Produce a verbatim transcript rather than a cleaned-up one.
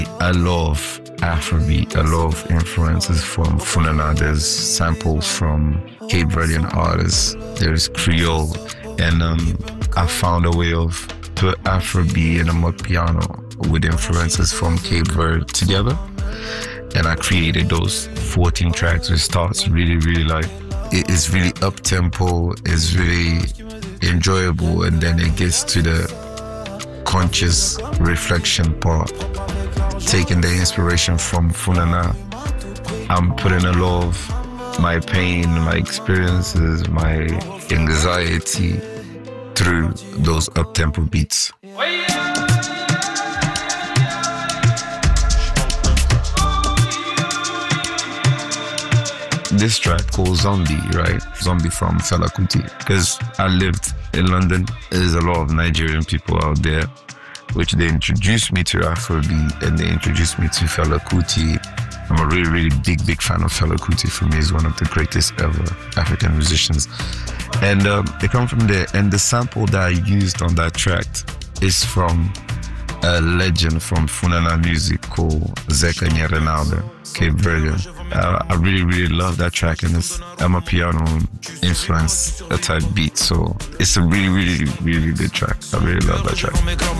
I love Afrobeat. I love influences from Funana. There's samples from Cape Verdean artists. There's Creole. And um, I found a way of put Afrobeat and Amapiano with influences from Cape Verde together. And I created those fourteen tracks, which starts really, really like, it is really up-tempo, it's really enjoyable, and then it gets to the conscious reflection part. Taking the inspiration from Funana, I'm putting a lot of my pain, my experiences, my anxiety through those up-tempo beats. This track called Zombie, right? Zombie from Fela Kuti. Because I lived in London, there's a lot of Nigerian people out there, which they introduced me to Afrobeat and they introduced me to Fela Kuti. I'm a really, really big, big fan of Fela Kuti. For me, he's one of the greatest ever African musicians. And um, they come from there. And the sample that I used on that track is from a legend from Funana music called Zeka Nyarenalda, Cape Verdean. Uh, I really, really love that track, and it's Amapiano influence type beat. So it's a really, really, really good track. I really love that track.